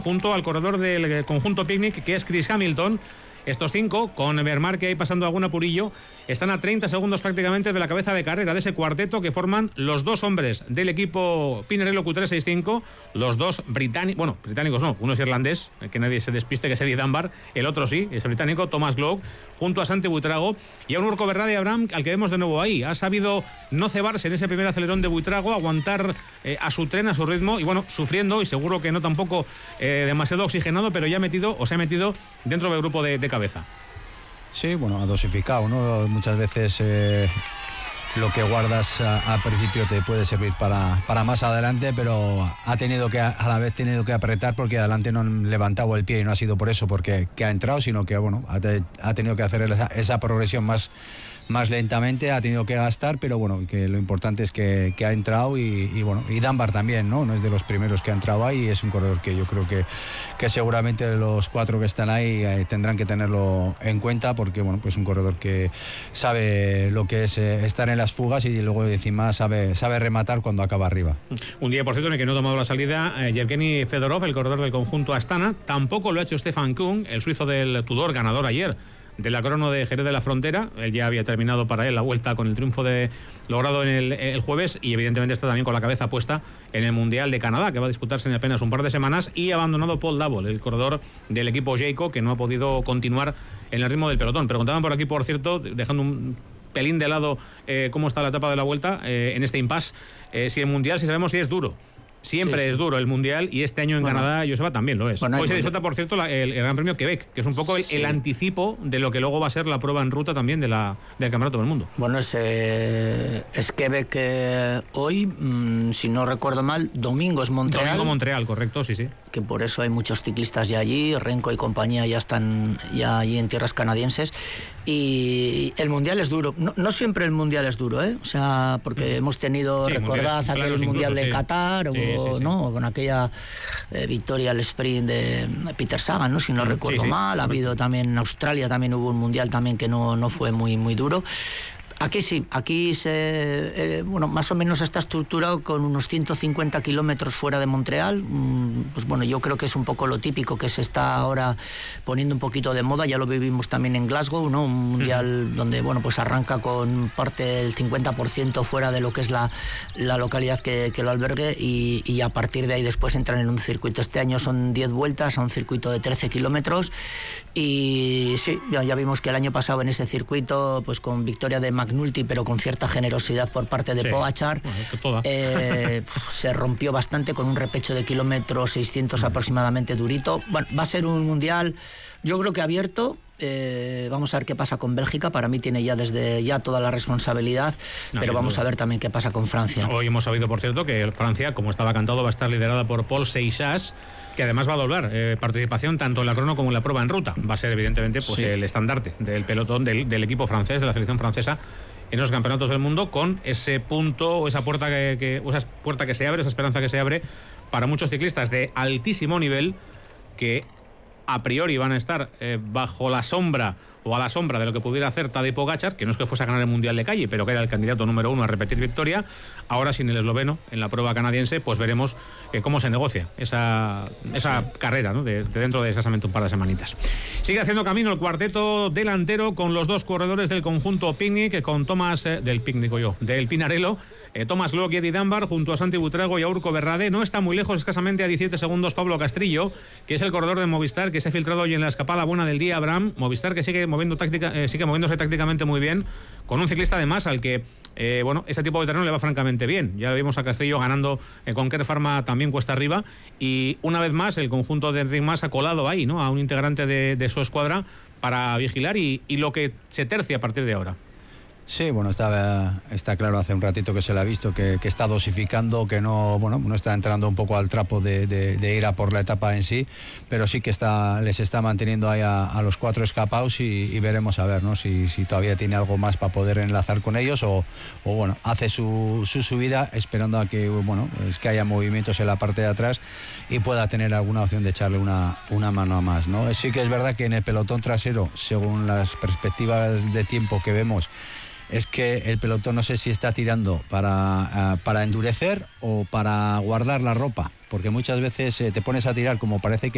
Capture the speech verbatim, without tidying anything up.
junto al corredor del conjunto Picnic, que es Chris Hamilton. Estos cinco, con Vermar, que ahí pasando algún apurillo, están a treinta segundos prácticamente de la cabeza de carrera de ese cuarteto que forman los dos hombres del equipo Pinarello Q tres sesenta y cinco, los dos británicos, bueno, británicos no, uno es irlandés, que nadie se despiste, que es Eddie Dunbar, el otro sí, es británico, Thomas Glock, junto a Santi Buitrago, y a un Urco Berrade Abraham, al que vemos de nuevo ahí. Ha sabido no cebarse en ese primer acelerón de Buitrago, aguantar eh, a su tren, a su ritmo, y bueno, sufriendo, y seguro que no tampoco eh, demasiado oxigenado, pero ya ha metido, o se ha metido dentro del grupo de, de cabeza. Sí, bueno, ha dosificado, ¿no? Muchas veces eh, lo que guardas a, a principio te puede servir para, para más adelante, pero ha tenido que, a la vez tenido que apretar porque adelante no han levantado el pie, y no ha sido por eso porque que ha entrado, sino que bueno, ha, te, ha tenido que hacer esa, esa progresión más más lentamente, ha tenido que gastar, pero bueno, que lo importante es que, que ha entrado y, y bueno, y Dunbar también, ¿no? No es de los primeros que ha entrado ahí, y es un corredor que yo creo que, que seguramente los cuatro que están ahí eh, tendrán que tenerlo en cuenta, porque bueno, pues un corredor que sabe lo que es eh, estar en las fugas y luego encima sabe, sabe rematar cuando acaba arriba. Un día, por cierto, en el que no ha tomado la salida eh, Yevgeny Fedorov, el corredor del conjunto Astana, tampoco lo ha hecho Stefan Kung, el suizo del Tudor, ganador ayer de la crono de Jerez de la Frontera. Él ya había terminado para él la vuelta con el triunfo de, logrado en el, el jueves, y evidentemente está también con la cabeza puesta en el Mundial de Canadá, que va a disputarse en apenas un par de semanas, y ha abandonado Paul Dabble, el corredor del equipo Jayco, que no ha podido continuar en el ritmo del pelotón. Preguntaban por aquí, por cierto, dejando un pelín de lado eh, cómo está la etapa de la vuelta eh, en este impasse, eh, si el Mundial, si sabemos si es duro. Siempre sí, sí. es duro el Mundial, y este año en bueno, Canadá, Joseba, también lo es. Bueno, Hoy se disfruta, por cierto, la, el, el Gran Premio Quebec, que es un poco el, sí. el anticipo de lo que luego va a ser la prueba en ruta también de la, del Campeonato del Mundo. Bueno, es, eh, es Quebec eh, hoy, mmm, si no recuerdo mal, domingo es Montreal. Domingo Montreal, correcto, sí, sí. Que por eso hay muchos ciclistas ya allí, Renko y compañía ya están ya allí en tierras canadienses. Y el Mundial es duro. No, no siempre el Mundial es duro, ¿eh? O sea, porque hemos tenido, sí, recordad, aquel claro, Mundial incluso, de sí. Qatar, sí, o, sí, sí. ¿no? Con aquella eh, victoria al sprint de Peter Sagan, ¿no? Si no sí, recuerdo sí, mal. Sí. Ha habido también en Australia, también hubo un Mundial también que no, no fue muy, muy duro. Aquí sí, aquí se, eh, bueno, más o menos está estructurado con unos ciento cincuenta kilómetros fuera de Montreal. Mm, pues bueno, yo creo que es un poco lo típico que se está ahora poniendo un poquito de moda. Ya lo vivimos también en Glasgow, ¿no? Un mundial mm. donde, bueno, pues arranca con parte del cincuenta por ciento fuera de lo que es la, la localidad que, que lo albergue, y, y a partir de ahí después entran en un circuito. Este año son diez vueltas a un circuito de trece kilómetros, y sí, ya, ya vimos que el año pasado en ese circuito, pues con victoria de McNulty, pero con cierta generosidad por parte de sí. Pogačar, bueno, eh, se rompió bastante con un repecho de kilómetros seiscientos aproximadamente durito. Bueno, va a ser un mundial, yo creo que abierto. Eh, vamos a ver qué pasa con Bélgica. Para mí tiene ya desde ya toda la responsabilidad, no, pero vamos duda. a ver también qué pasa con Francia. Hoy hemos sabido, por cierto, que Francia, como estaba cantado, va a estar liderada por Paul Seixas, que además va a doblar eh, participación tanto en la crono como en la prueba en ruta. Va a ser evidentemente pues sí. el estandarte del pelotón del, del equipo francés, de la selección francesa en los campeonatos del mundo, con ese punto o esa puerta que, que, o esa puerta que se abre, esa esperanza que se abre para muchos ciclistas de altísimo nivel que a priori van a estar eh, bajo la sombra o a la sombra de lo que pudiera hacer Tadej Pogačar, que no es que fuese a ganar el Mundial de Calle, pero que era el candidato número uno a repetir victoria. Ahora sin el esloveno en la prueba canadiense, pues veremos eh, cómo se negocia esa, esa sí. carrera, ¿no? de, de dentro de escasamente un par de semanitas. Sigue haciendo camino el cuarteto delantero con los dos corredores del conjunto Picnic, con Tomás, eh, del Picnic yo, del Pinarello, Eh, Thomas Glock y Eddie Dunbar, junto a Santi Buitrago y a Urco Berrade. No está muy lejos, escasamente a diecisiete segundos, Pablo Castrillo, que es el corredor de Movistar, que se ha filtrado hoy en la escapada buena del día, Abraham. Movistar que sigue, moviendo táctica, eh, sigue moviéndose tácticamente muy bien, con un ciclista además al que eh, bueno, este tipo de terreno le va francamente bien. Ya vimos a Castrillo ganando eh, con Kerr Pharma también cuesta arriba, y una vez más el conjunto de Enric Mas ha colado ahí, ¿no?, a un integrante de, de su escuadra para vigilar y, y lo que se tercia a partir de ahora. Sí, bueno, está, está claro hace un ratito que se le ha visto que, que está dosificando, que no, bueno, no está entrando un poco al trapo de, de, de ir a por la etapa en sí, pero sí que está, les está manteniendo ahí a, a los cuatro escapados, y, y veremos a ver, ¿no?, si, si todavía tiene algo más para poder enlazar con ellos, o, o bueno, hace su, su subida esperando a que, bueno, es que haya movimientos en la parte de atrás y pueda tener alguna opción de echarle una, una mano a más, ¿no? Sí que es verdad que en el pelotón trasero, según las perspectivas de tiempo que vemos, es que el pelotón no sé si está tirando para, uh, para endurecer o para guardar la ropa, porque muchas veces eh, te pones a tirar como parece que